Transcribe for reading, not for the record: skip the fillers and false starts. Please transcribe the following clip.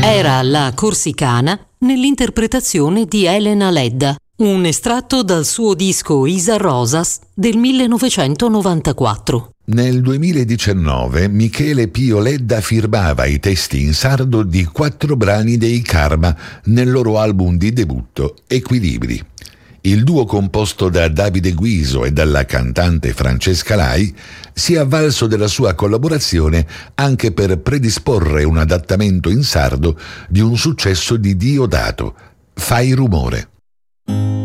Era La Corsicana nell'interpretazione di Elena Ledda, un estratto dal suo disco Isa Rosas del 1994. Nel 2019 Michele Pio Ledda firmava i testi in sardo di 4 brani dei Karma nel loro album di debutto Equilibri. Il duo composto da Davide Guiso e dalla cantante Francesca Lai si è avvalso della sua collaborazione anche per predisporre un adattamento in sardo di un successo di Diodato, Fai rumore.